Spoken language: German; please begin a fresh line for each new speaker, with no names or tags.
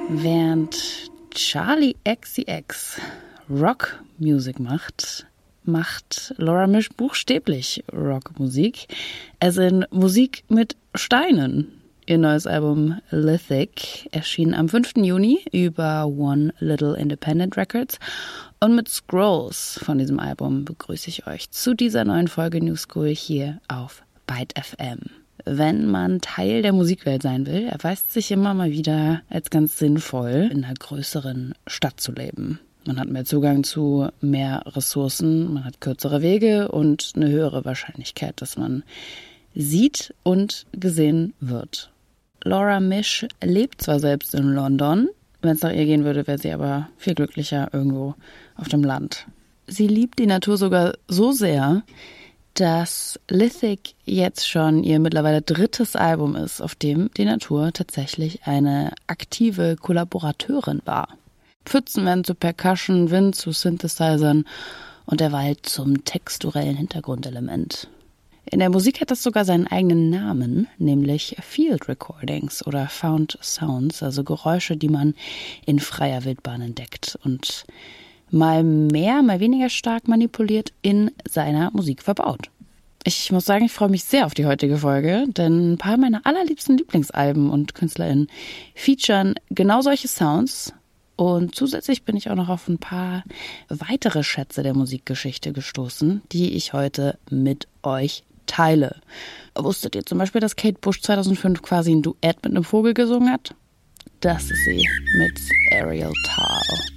Während Charli XCX Rockmusik macht Laura Misch buchstäblich Rockmusik, also in Musik mit Steinen. Ihr neues Album Lithic erschien am 5. Juni über One Little Independent Records. Und mit Scrolls von diesem Album begrüße ich euch zu dieser neuen Folge New School hier auf Byte FM. Wenn man Teil der Musikwelt sein will, erweist sich immer mal wieder als ganz sinnvoll, in einer größeren Stadt zu leben. Man hat mehr Zugang zu mehr Ressourcen, man hat kürzere Wege und eine höhere Wahrscheinlichkeit, dass man sieht und gesehen wird. Laura Misch lebt zwar selbst in London, wenn es nach ihr gehen würde, wäre sie aber viel glücklicher irgendwo auf dem Land. Sie liebt die Natur sogar so sehr, dass Lithic jetzt schon ihr mittlerweile 3. Album ist, auf dem die Natur tatsächlich eine aktive Kollaborateurin war. Pfützen werden zu Percussion, Wind zu Synthesizern und der Wald zum texturellen Hintergrundelement. In der Musik hat das sogar seinen eigenen Namen, nämlich Field Recordings oder Found Sounds, also Geräusche, die man in freier Wildbahn entdeckt und mal mehr, mal weniger stark manipuliert in seiner Musik verbaut. Ich muss sagen, ich freue mich sehr auf die heutige Folge, denn ein paar meiner allerliebsten Lieblingsalben und KünstlerInnen featuren genau solche Sounds. Und zusätzlich bin ich auch noch auf ein paar weitere Schätze der Musikgeschichte gestoßen, die ich heute mit euch teile. Wusstet ihr zum Beispiel, dass Kate Bush 2005 quasi ein Duett mit einem Vogel gesungen hat? Das ist sie mit Ariel Tal.